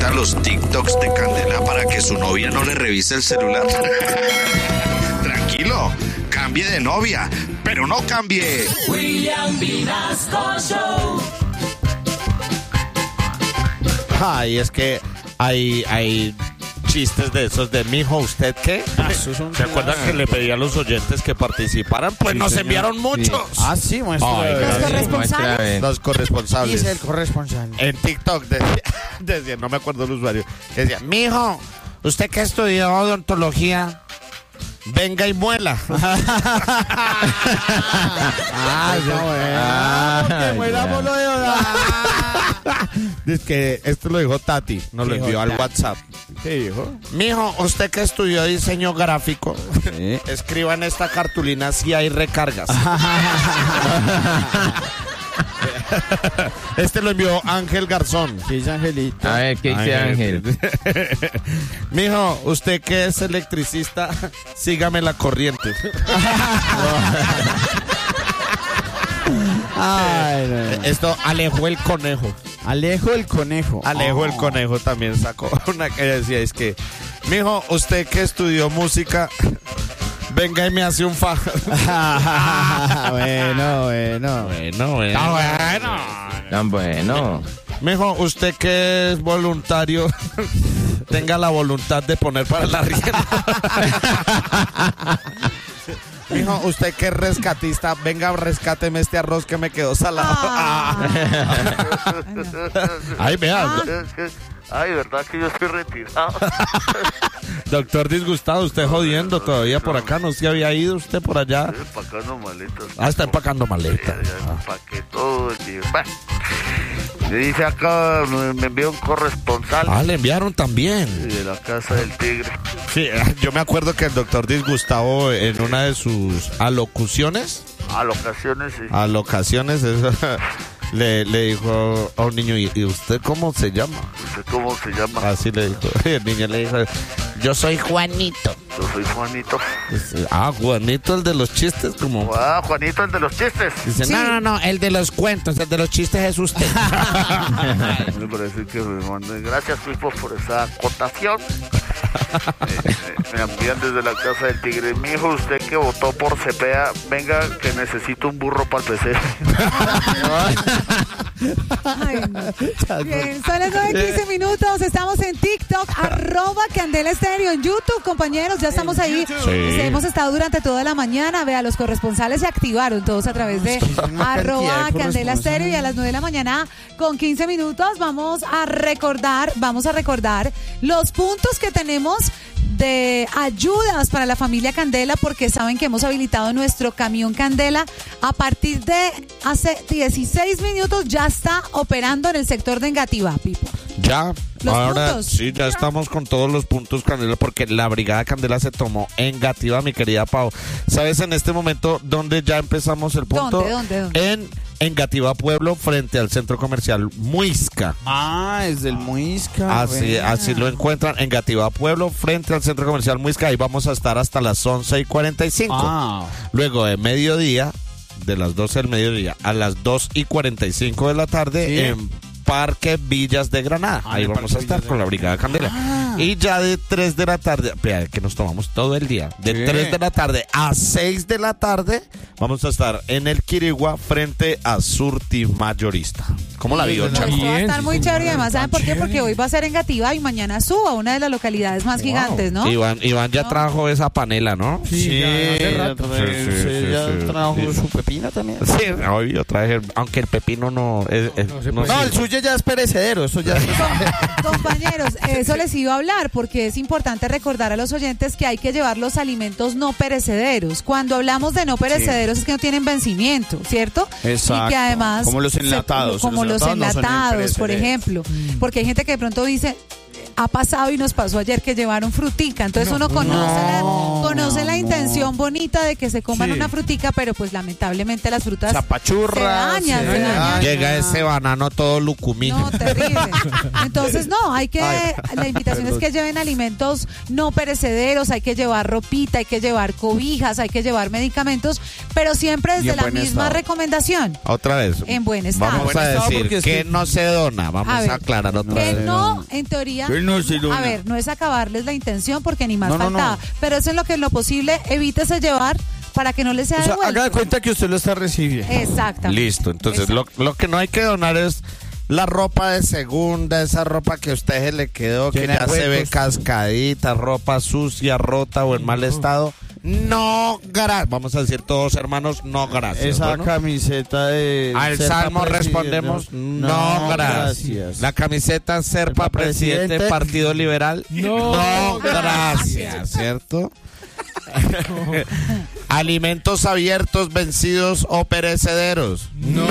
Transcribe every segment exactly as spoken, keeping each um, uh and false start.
edita los TikToks de Candela para que su novia no le revise el celular. Tranquilo, cambie de novia, pero no cambie. William Vinasco Show. Ay, es que hay, hay chistes de esos de mijo, ¿usted qué? Ah, eso es un ¿Se acuerdan que le pedí a los oyentes que participaran? Pues Sí, nos señor. enviaron muchos. Sí. Ah, sí, muestra. Ay, a ver. gracias. ¿Los corresponsales? Muestra, a ver. Los corresponsables. Dice el corresponsal. En TikTok decía, decía, no me acuerdo el usuario, decía, mijo, ¿usted que estudió odontología? Venga y muela. Ay, no, Ah, que muera por lo de Dice que esto lo dijo Tati, nos lo Dijo envió al Tati. WhatsApp. ¿Qué dijo? Mijo, usted que estudió diseño gráfico, Sí. escriba en esta cartulina si hay recargas. Este lo envió Ángel Garzón. ¿Qué dice Angelito? A ver, ¿qué dice Ángel? Mijo, usted que es electricista, sígame la corriente. Ay, no. Esto Alejo el Conejo. Alejo el conejo. Alejo Oh. el Conejo también sacó una que decía, es que, mijo, usted que estudió música, venga y me hace un fa. bueno, bueno. Bueno, bueno. Tan bueno. Mijo, usted que es voluntario, tenga la voluntad de poner para la rienda. Mijo, usted que es rescatista, venga, rescáteme este arroz que me quedó salado. Ah. Ay, vean. Ay, verdad que yo estoy retirado. Doctor disgustado, usted jodiendo todavía por acá, no se había ido usted por allá. Estoy empacando maletas. Ah, está empacando maletas. Ya, ya empaqué todo el día. Bueno, me dice acá, me, me envió un corresponsal Ah, le enviaron también. de la Casa del Tigre. Sí, yo me acuerdo que el doctor disgustado en una de sus alocuciones, A locaciones, sí. alocaciones, eso, le, le dijo a un niño, ¿y y usted cómo se llama? ¿Usted cómo se llama? Así le dijo. Y el niño le dijo, yo soy Juanito. Yo soy Juanito. Dice, ah, Juanito, el de los chistes, como... Ah, Juanito, el de los chistes. Dice, Sí. no, no, no, el de los cuentos, el de los chistes es usted. Me parece que me mandan. Gracias, Pipo, por esa acotación. Eh, eh, me envían desde la Casa del Tigre. Mi hijo, usted que votó por Cepeda, venga, que necesito un burro para el P C. Ay, no. Bien, son las nueve quince minutos. Estamos en TikTok, arroba Candela Estéreo. En YouTube, compañeros, ya estamos ahí. Sí. Hemos estado durante toda la mañana. Vea, los corresponsales se activaron todos a través de arroba Candela Estéreo. Y a las nueve de la mañana, con quince minutos, vamos a recordar, vamos a recordar los puntos que tenemos de ayudas para la familia Candela, porque saben que hemos habilitado nuestro camión Candela. A partir de hace dieciséis minutos ya está operando en el sector de Engativá, Pipo. Ya, Los ahora puntos. sí, ya estamos con todos los puntos Candela, porque la Brigada Candela se tomó en Gativa, mi querida Pau. ¿Sabes en este momento dónde ya empezamos el punto? ¿Dónde, dónde, dónde? En Engativá Pueblo, frente al centro comercial Muisca. Ah, es del Muisca. Así, vea. así lo encuentran en Gativá Pueblo, frente al centro comercial Muisca. Ahí vamos a estar hasta las once y cuarenta y cinco. Ah, Luego de mediodía, de las doce del mediodía a las dos y cuarenta y cinco de la tarde, Sí. en Parque Villas de Granada. Ah, Ahí en el vamos a Parque estar Villas de con la Granada. Brigada Candela. Ah. Y ya de tres de la tarde, vea que nos tomamos todo el día. De Sí. tres de la tarde a seis de la tarde, vamos a estar en el Quirigua frente a Surti Mayorista. ¿Cómo la vio, Bien. Chaco? Esto va a estar muy chévere. Y además, ¿saben por qué? Chévere. Porque hoy va a ser Engativá y mañana suba, una de las localidades más gigantes, ¿no? Iván, Iván ya No. trajo esa panela, ¿no? sí, ya hace ya rato. trae- Sí, sí, sí, ya sí, trajo sí. su pepina también. Sí, hoy yo traje, aunque el pepino no es, es- No, se no puede. No, el sirve. suyo ya es perecedero, eso ya. Com- Compañeros, eso les iba a hablar porque es importante recordar a los oyentes que hay que llevar los alimentos no perecederos. Cuando hablamos de no perecederos es que no tienen vencimiento, ¿cierto? Exacto. Y que además... Como los se- enlatados. como Los los enlatados no son enlatados, por perecederos. ejemplo. Porque hay gente que de pronto dice... ha pasado y nos pasó ayer que llevaron frutica. Entonces uno conoce, la, conoce la intención bonita de que se coman Sí. una frutica, pero pues lamentablemente las frutas Zapachurras, se dañan, se se dañan. dañan. Llega ese banano todo lucumino. No, terrible. Entonces, no, hay que, Ay, la invitación es que lleven alimentos no perecederos, hay que llevar ropita, hay que llevar cobijas, hay que llevar medicamentos, pero siempre Y desde en la buen misma estado. recomendación, Otra vez. en buen estado. Vamos Buen a estado, decir porque es que que- no se dona. Vamos A a, ver, aclarar otra Que vez. no, en teoría, Que no se dona. a ver, no es acabarles la intención porque ni más No, no, no. faltaba, pero eso es lo que en lo posible evítese llevar para que no les sea O sea, devuelto. haga de cuenta que usted lo está recibiendo. Exactamente. Listo. Entonces, lo, lo que no hay que donar es la ropa de segunda, esa ropa que a usted se le quedó, que Llena ya de se ve huecos. cascadita, ropa sucia, rota o en mal estado. No, gracias. Vamos a decir todos, hermanos, no, gracias. Esa Bueno. camiseta de... Al Serpa salmo presidente, respondemos, no, gracias. La camiseta Serpa Serpa presidente, presidente. Partido Liberal, no, gracias, ¿cierto? Alimentos abiertos, vencidos o perecederos, no,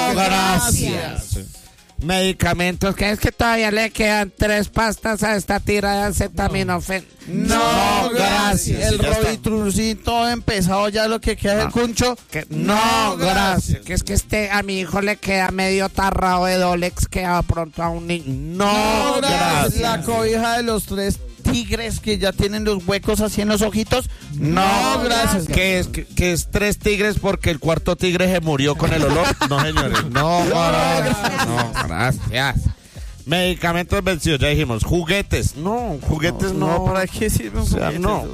gracias. Medicamentos, que es que todavía le quedan tres pastas a esta tira de acetaminofén. No, gracias. El Ya está. robitrucito empezado ya lo que queda del cuncho. Que- no, gracias. Que es que este a mi hijo le queda medio tarrado de Dolex que va pronto a un niño. No, gracias. La cobija de los tres tigres que ya tienen los huecos así en los ojitos. No, gracias. Que es, que, que es tres tigres porque el cuarto tigre se murió con el olor. No, señores. No, gracias. No, gracias. Medicamentos vencidos, ya dijimos. Juguetes. No, juguetes no. No, ¿para qué sirve un O sea, juguete? no.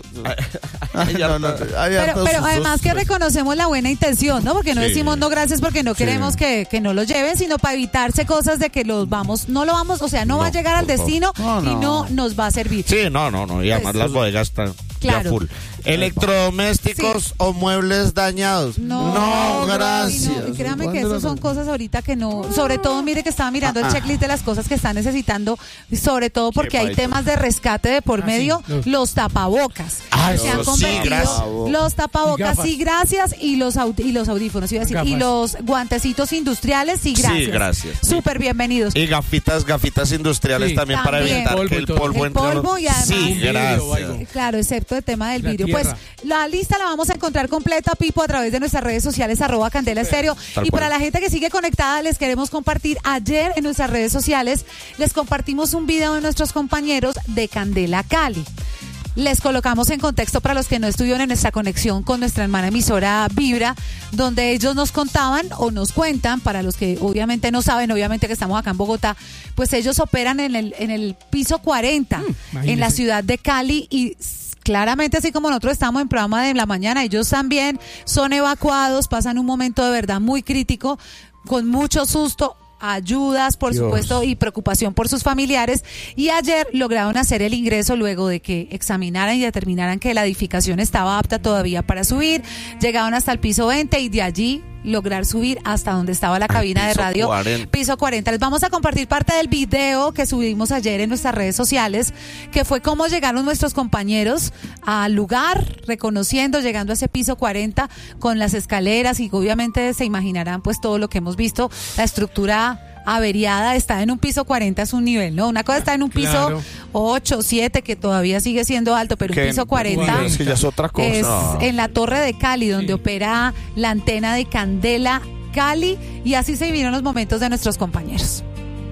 Ay, no, no, hay Pero, hartos pero usos, además que pues. reconocemos la buena intención, ¿no? Porque no Sí. decimos no gracias porque no queremos que, que no lo lleven, sino para evitarse cosas de que los vamos, no lo vamos, o sea, no, va a No, llegar al por favor. destino No, y no. no nos va a servir. Sí, no, no, no. Y además Pues, las bodegas están claro. ya full. Electrodomésticos Sí. o muebles dañados. No, No, y gracias. no, y créame que ¿Cuándo esas lo- son cosas ahorita que no, sobre todo mire que estaba mirando el checklist de las cosas que está necesitando, sobre todo porque hay paito. temas de rescate de por medio, los tapabocas. Ah, Se han eso sí, convertido gracias. los tapabocas, Y gafas. sí, gracias, y los aud- y los audífonos, iba a decir, y Gafas. los guantecitos industriales, sí, Sí, gracias. gracias. Súper bienvenidos. Y gafitas, gafitas industriales Sí. también, para También. evitar Polvo que y el todo. polvo El entre los- polvo y además- Sí, Vidrio o gracias. algo. Claro, excepto el tema del La vidrio. Pues tierra. la lista la vamos a encontrar completa, Pipo, a través de nuestras redes sociales, arroba Candela Estéreo. Tal Y cual. para la gente que sigue conectada, les queremos compartir, ayer en nuestras redes sociales, les compartimos un video de nuestros compañeros de Candela Cali. Les colocamos en contexto para los que no estuvieron en nuestra conexión con nuestra hermana emisora Vibra, donde ellos nos contaban o nos cuentan, para los que obviamente no saben, obviamente que estamos acá en Bogotá, pues ellos operan en el, en el piso cuarenta, en la imagínese. ciudad de Cali y s- claramente así como nosotros estamos en programa de la mañana, ellos también son evacuados, pasan un momento de verdad muy crítico, con mucho susto, ayudas, por Dios. supuesto, y preocupación por sus familiares. Y ayer lograron hacer el ingreso luego de que examinaran y determinaran que la edificación estaba apta todavía para subir. Llegaron hasta el piso veinte y de allí lograr subir hasta donde estaba la cabina de piso radio. cuarenta. Piso cuarenta. Les vamos a compartir parte del video que subimos ayer en nuestras redes sociales, que fue cómo llegaron nuestros compañeros al lugar, reconociendo, llegando a ese piso cuarenta con las escaleras, y obviamente se imaginarán pues todo lo que hemos visto, la estructura averiada. Está en un piso cuarenta, es un nivel, ¿no? Una cosa está en un piso Claro. ocho, siete, que todavía sigue siendo alto, pero un Que- piso cuarenta Uy, es que ya es otra cosa. es en la Torre de Cali, donde opera la antena de Candela Cali, y así se vivieron los momentos de nuestros compañeros.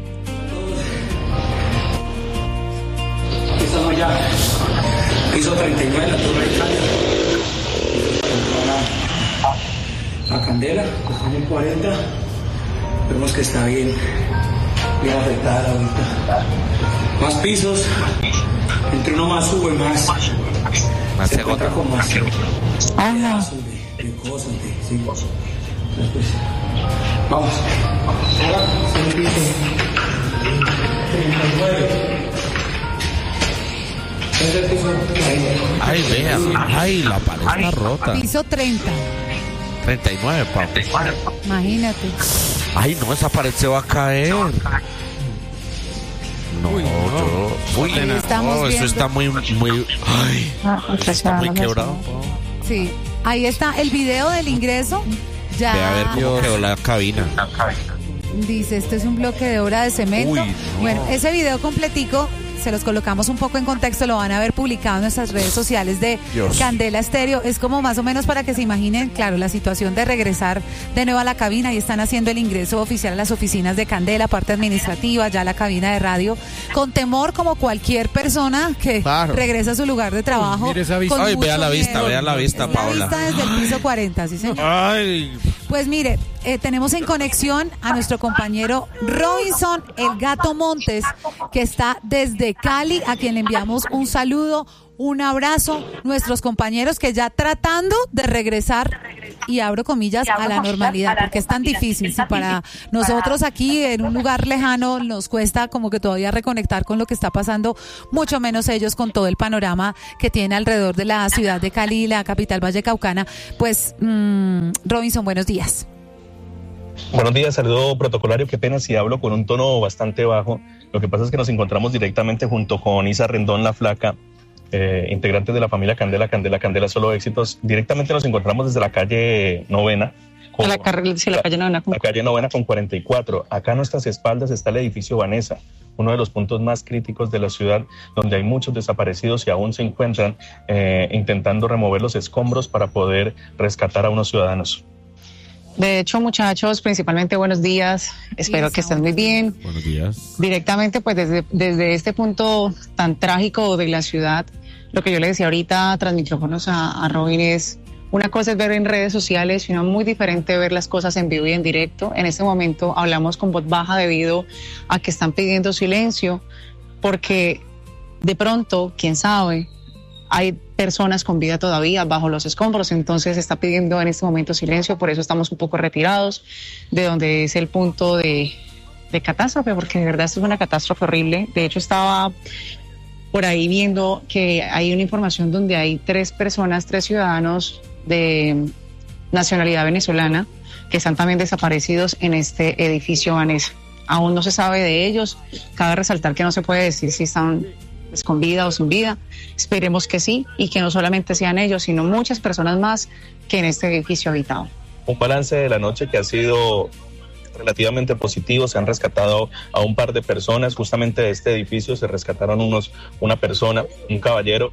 Estamos ya, piso treinta y nueve, la Torre de Cali. La Candela, estamos en cuarenta. Vemos que está bien, bien afectada ahorita. Más pisos, entre uno más sube, más Más se se encuentra agota. con más pedazos de, de cosas, de, sí. Entonces, pues, vamos. Ahora, el piso treinta y nueve. Es el piso cuarenta. Ay, vean. Ay, la pared está rota. Piso treinta, treinta y nueve, Pablo. imagínate. Ay, no, esa pared se va a caer. No, Uy, no. yo. Uy, Ahí estamos no, eso viendo. está muy, muy. Ay, está muy quebrado. Sí, ahí está el video del ingreso. Ya Ve a ver cómo quedó la cabina. dice, este es un bloque de obra de cemento. Uy, no. Bueno, ese video completico se los colocamos un poco en contexto, lo van a ver publicado en nuestras redes sociales de Dios. Candela Estéreo. Es como más o menos para que se imaginen, claro, la situación de regresar de nuevo a la cabina y están haciendo el ingreso oficial a las oficinas de Candela, parte administrativa, ya la cabina de radio, con temor como cualquier persona que Claro. regresa a su lugar de trabajo. Uy, mire esa vista. con Ay, mucho vea la vista, miedo. vea la vista, Es Paola. La vista desde el piso cuarenta, sí señor. Ay, Pues mire, eh, tenemos en conexión a nuestro compañero Robinson, el Gato Montes, que está desde Cali, a quien le enviamos un saludo, un abrazo. Nuestros compañeros que ya tratando de regresar, y abro comillas, a la normalidad, porque es tan difícil. Si para nosotros aquí en un lugar lejano nos cuesta como que todavía reconectar con lo que está pasando, mucho menos ellos con todo el panorama que tiene alrededor de la ciudad de Cali, la capital vallecaucana. Pues, mmm, Robinson, buenos días. Buenos días, saludo protocolario. Qué pena si hablo con un tono bastante bajo. Lo que pasa es que nos encontramos directamente junto con Isa Rendón, la flaca, eh, integrantes de la familia Candela, Candela, Candela, solo éxitos. Directamente nos encontramos desde la calle Novena. Con, la, carril, sí, la calle Novena. La calle Novena con cuarenta y cuatro. Acá a nuestras espaldas está el edificio Vanessa, uno de los puntos más críticos de la ciudad, donde hay muchos desaparecidos y aún se encuentran eh, intentando remover los escombros para poder rescatar a unos ciudadanos. De hecho, muchachos, principalmente buenos días. Espero que estén muy bien. Buenos días. Directamente, pues desde, desde este punto tan trágico de la ciudad, lo que yo le decía ahorita tras micrófonos a, a Robin es, una cosa es ver en redes sociales y una muy diferente ver las cosas en vivo y en directo. En este momento hablamos con voz baja debido a que están pidiendo silencio, porque de pronto, quién sabe, hay personas con vida todavía bajo los escombros, entonces se está pidiendo en este momento silencio, por eso estamos un poco retirados de donde es el punto de, de catástrofe, porque de verdad esto es una catástrofe horrible. De hecho, estaba por ahí viendo que hay una información donde hay tres personas, tres ciudadanos de nacionalidad venezolana que están también desaparecidos en este edificio Vanessa. Aún no se sabe de ellos, cabe resaltar que no se puede decir si están con vida o sin vida. Esperemos que sí, y que no solamente sean ellos, sino muchas personas más que en este edificio habitado. Un balance de la noche que ha sido relativamente positivo. Se han rescatado a un par de personas. Justamente de este edificio se rescataron unos, una persona, un caballero.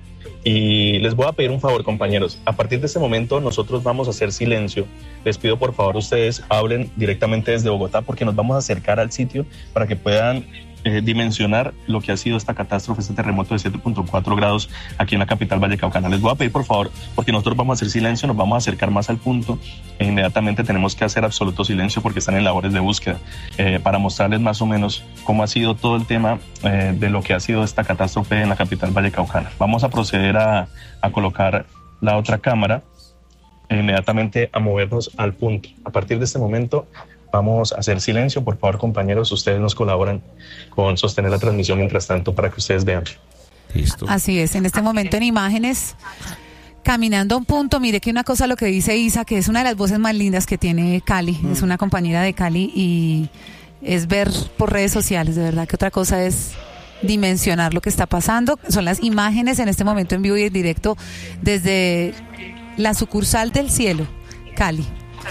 Y les voy a pedir un favor, compañeros. A partir de este momento nosotros vamos a hacer silencio. Les pido por favor ustedes hablen directamente desde Bogotá, porque nos vamos a acercar al sitio para que puedan Eh, dimensionar lo que ha sido esta catástrofe, este terremoto de siete punto cuatro grados aquí en la capital vallecaucana. Les voy a pedir por favor, porque nosotros vamos a hacer silencio, nos vamos a acercar más al punto e inmediatamente tenemos que hacer absoluto silencio porque están en labores de búsqueda, eh, para mostrarles más o menos cómo ha sido todo el tema eh, de lo que ha sido esta catástrofe en la capital vallecaucana. Vamos a proceder a, a colocar la otra cámara e inmediatamente a movernos al punto. A partir de este momento vamos a hacer silencio. Por favor, compañeros, ustedes nos colaboran con sostener la transmisión mientras tanto para que ustedes vean. Listo. Así es, en este momento en imágenes, caminando a un punto, mire que una cosa lo que dice Isa, que es una de las voces más lindas que tiene Cali, mm. es una compañera de Cali, y es ver por redes sociales, de verdad que otra cosa es dimensionar lo que está pasando. Son las imágenes en este momento en vivo y en directo desde la sucursal del cielo, Cali.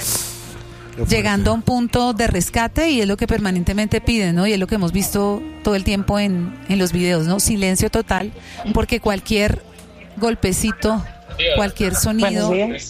Llegando a un punto de rescate, y es lo que permanentemente piden, ¿no? Y es lo que hemos visto todo el tiempo en, en los videos, ¿no? Silencio total, porque cualquier golpecito, cualquier sonido.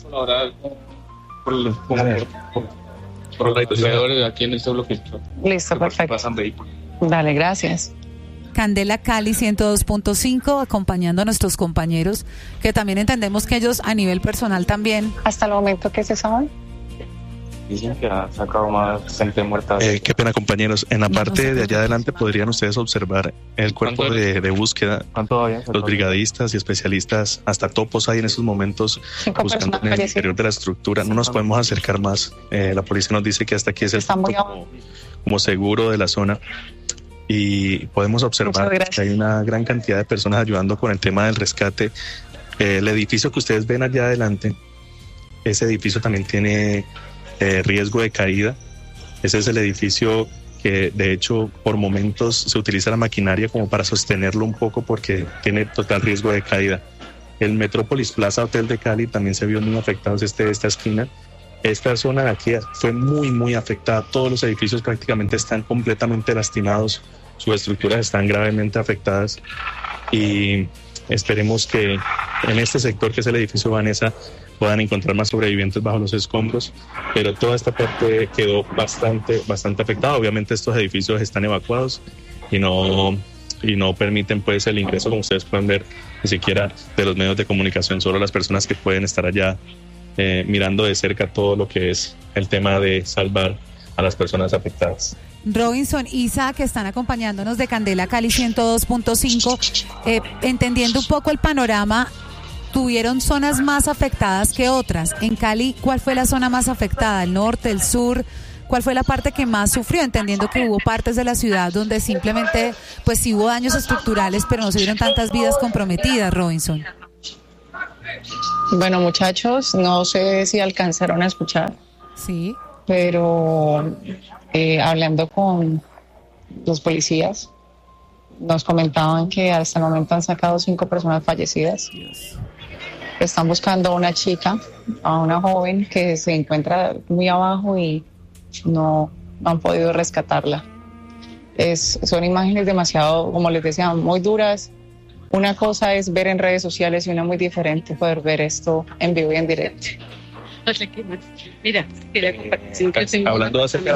Por los, por, por, por los alrededores aquí en este bloque. Listo, perfecto. Dale, gracias. Candela Cali ciento dos punto cinco, acompañando a nuestros compañeros, que también entendemos que ellos a nivel personal también. Hasta el momento que se sabe. Dicen que ha sacado más gente muerta. Eh, qué pena, compañeros. En la no, parte no sé de allá adelante podrían ustedes observar el cuerpo de, de búsqueda. Los brigadistas y especialistas, hasta topos hay en estos momentos buscando en el interior de la estructura. No nos podemos acercar más. Eh, la policía nos dice que hasta aquí es el punto como, como seguro de la zona. Y podemos observar que hay una gran cantidad de personas ayudando con el tema del rescate. Eh, el edificio que ustedes ven allá adelante, ese edificio también tiene Eh, riesgo de caída. Ese es el edificio que de hecho por momentos se utiliza la maquinaria como para sostenerlo un poco porque tiene total riesgo de caída. El Metrópolis Plaza Hotel de Cali también se vio muy afectado, este, esta esquina. Esta zona de aquí fue muy muy afectada, todos los edificios prácticamente están completamente lastimados, sus estructuras están gravemente afectadas y esperemos que en este sector que es el edificio Vanessa puedan encontrar más sobrevivientes bajo los escombros, pero toda esta parte quedó bastante, bastante afectada. Obviamente estos edificios están evacuados y no, y no permiten pues el ingreso, como ustedes pueden ver, ni siquiera de los medios de comunicación, solo las personas que pueden estar allá eh, mirando de cerca todo lo que es el tema de salvar a las personas afectadas. Robinson, Isa, que están acompañándonos de Candela Cali ciento dos punto cinco, eh, entendiendo un poco el panorama, ¿tuvieron zonas más afectadas que otras? En Cali, ¿cuál fue la zona más afectada? ¿El norte, el sur? ¿Cuál fue la parte que más sufrió? Entendiendo que hubo partes de la ciudad donde simplemente, pues sí hubo daños estructurales, pero no se vieron tantas vidas comprometidas, Robinson. Bueno, muchachos, no sé si alcanzaron a escuchar. Sí. Pero eh, hablando con los policías, nos comentaban que hasta el momento han sacado cinco personas fallecidas. Están buscando a una chica, a una joven que se encuentra muy abajo y no, no han podido rescatarla. Es, son imágenes demasiado, como les decía, muy duras. Una cosa es ver en redes sociales y una muy diferente poder ver esto en vivo y en directo. Mira, quería compartir. Hablando de acerca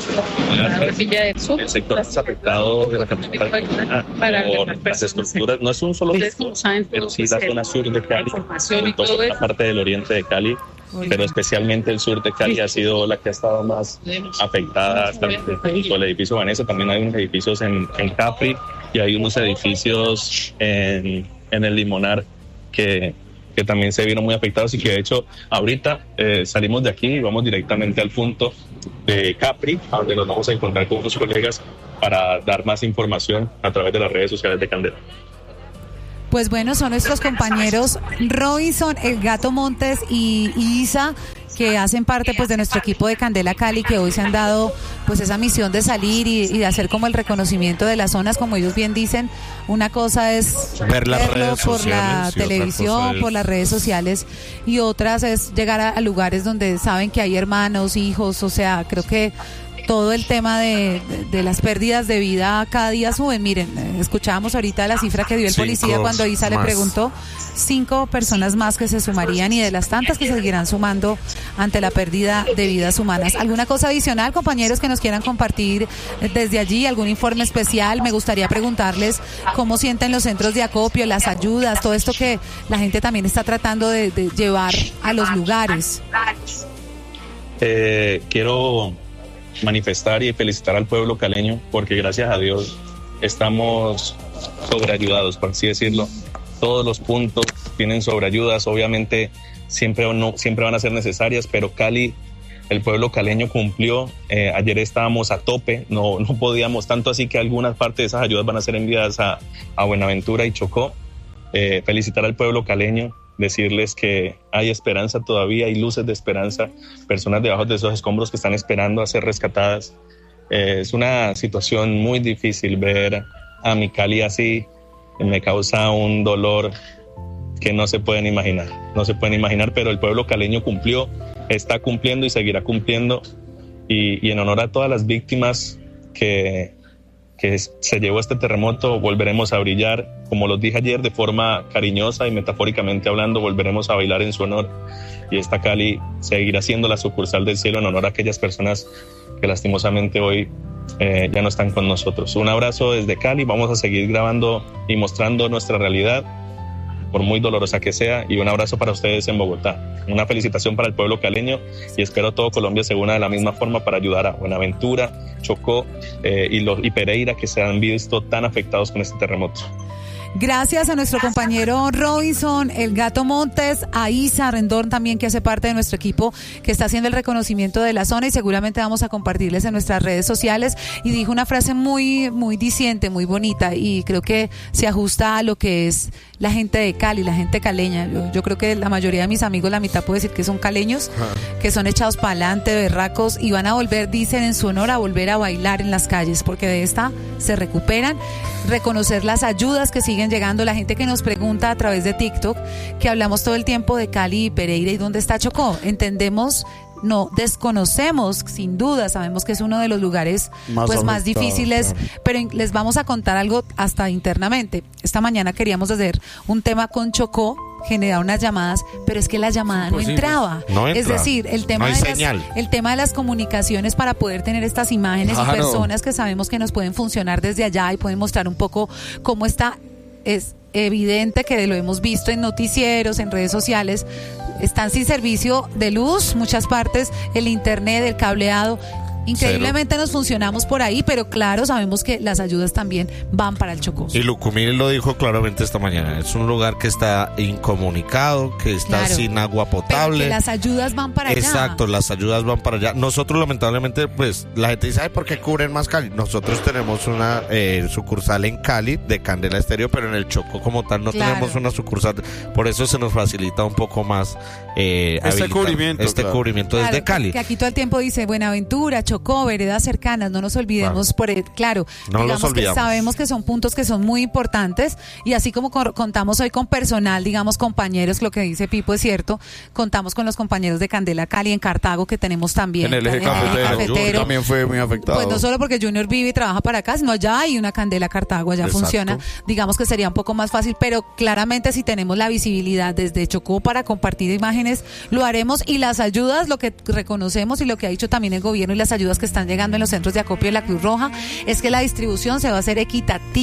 del sector más afectado de la capital por las estructuras, no es un solo sector, pero sí la zona sur de Cali, toda la parte del oriente de Cali, pero especialmente el sur de Cali ha sido la que ha estado más afectada por el edificio Vanessa. También hay unos edificios en, en Capri y hay unos edificios en, en el Limonar que que también se vieron muy afectados y que de hecho ahorita eh, salimos de aquí y vamos directamente al punto de Capri, a donde nos vamos a encontrar con unos colegas para dar más información a través de las redes sociales de Candela. Pues bueno, son nuestros compañeros Robinson, el Gato Montes y Isa, que hacen parte pues de nuestro equipo de Candela Cali, que hoy se han dado pues esa misión de salir y, y de hacer como el reconocimiento de las zonas, como ellos bien dicen. Una cosa es ver las verlo redes por sociales, la y televisión, es... por las redes sociales, y otras es llegar a, a lugares donde saben que hay hermanos, hijos, o sea, creo que todo el tema de, de, de las pérdidas de vida cada día suben. Miren, escuchábamos ahorita la cifra que dio el Cinco policía cuando Isa más. le preguntó, cinco personas más que se sumarían y de las tantas que se seguirán sumando ante la pérdida de vidas humanas. ¿Alguna cosa adicional, compañeros, que nos quieran compartir desde allí? ¿Algún informe especial? Me gustaría preguntarles cómo sienten los centros de acopio, las ayudas, todo esto que la gente también está tratando de, de llevar a los lugares. Eh, quiero manifestar y felicitar al pueblo caleño porque gracias a Dios estamos sobreayudados, por así decirlo. Todos los puntos tienen sobreayudas, obviamente siempre, no, siempre van a ser necesarias, pero Cali, el pueblo caleño cumplió. Eh, ayer estábamos a tope, no, no podíamos, tanto así que algunas partes de esas ayudas van a ser enviadas a, a Buenaventura y Chocó. Eh, felicitar al pueblo caleño, decirles que hay esperanza todavía, hay luces de esperanza, personas debajo de esos escombros que están esperando a ser rescatadas. Eh, es una situación muy difícil ver a mi Cali así, me causa un dolor que no se pueden imaginar, no se pueden imaginar, pero el pueblo caleño cumplió, está cumpliendo y seguirá cumpliendo, y, y en honor a todas las víctimas que que se llevó este terremoto, volveremos a brillar, como los dije ayer, de forma cariñosa y metafóricamente hablando, volveremos a bailar en su honor, y esta Cali seguirá siendo la sucursal del cielo en honor a aquellas personas que lastimosamente hoy eh, ya no están con nosotros. Un abrazo desde Cali, vamos a seguir grabando y mostrando nuestra realidad, por muy dolorosa que sea, y un abrazo para ustedes en Bogotá. Una felicitación para el pueblo caleño y espero todo Colombia se una de la misma forma para ayudar a Buenaventura, Chocó eh, y, los, y Pereira, que se han visto tan afectados con este terremoto. Gracias a nuestro compañero Robinson, el Gato Montes, a Isa Rendón también, que hace parte de nuestro equipo, que está haciendo el reconocimiento de la zona, y seguramente vamos a compartirles en nuestras redes sociales. Y dijo una frase muy, muy diciente, muy bonita, y creo que se ajusta a lo que es la gente de Cali, la gente caleña. Yo, yo creo que la mayoría de mis amigos, la mitad puede decir que son caleños, que son echados para adelante, berracos, y van a volver, dicen en su honor, a volver a bailar en las calles, porque de esta se recuperan. Reconocer las ayudas que siguen llegando, la gente que nos pregunta a través de TikTok, que hablamos todo el tiempo de Cali y Pereira y dónde está Chocó. Entendemos no desconocemos, sin duda, sabemos que es uno de los lugares Más pues más afectado, difíciles, claro. pero in- les vamos a contar algo hasta internamente. Esta mañana queríamos hacer un tema con Chocó, generar unas llamadas, pero es que la llamada no entraba. No Es entra. decir, el tema, No hay de las, señal. el tema de las comunicaciones para poder tener estas imágenes Claro. y personas que sabemos que nos pueden funcionar desde allá y pueden mostrar un poco cómo está, es evidente que lo hemos visto en noticieros, en redes sociales, están sin servicio de luz, muchas partes, el internet, el cableado. Increíblemente nos funcionamos por ahí, pero claro, sabemos que las ayudas también van para el Chocó. Y Lucumí lo dijo claramente esta mañana, es un lugar que está incomunicado, que está Claro. sin agua Pero potable. que las ayudas van para allá. Exacto, las ayudas van para allá. Nosotros lamentablemente, pues, la gente dice, ay, ¿por qué cubren más Cali? Nosotros tenemos una eh, sucursal en Cali de Candela Estéreo, pero en el Chocó como tal no Claro. tenemos una sucursal. Por eso se nos facilita un poco más eh, Este habilitar cubrimiento, Este claro. cubrimiento desde Claro, Cali. Que aquí todo el tiempo dice Buenaventura, Chocó, veredas cercanas, no nos olvidemos por el, claro, No digamos los que olvidamos. sabemos que son puntos que son muy importantes y así como cor- contamos hoy con personal, digamos compañeros, lo que dice Pipo es cierto, contamos con los compañeros de Candela Cali en Cartago que tenemos también. En el eje en el eje cafetero, cafetero. también fue muy afectado. Pues no solo porque Junior vive y trabaja para acá, sino allá hay una Candela Cartago, allá Exacto. funciona. Digamos que sería un poco más fácil, pero claramente si tenemos la visibilidad desde Chocó para compartir imágenes, lo haremos y las ayudas, lo que reconocemos y lo que ha dicho también el gobierno y las ayudas que están llegando en los centros de acopio de la Cruz Roja, es que la distribución se va a hacer equitativa.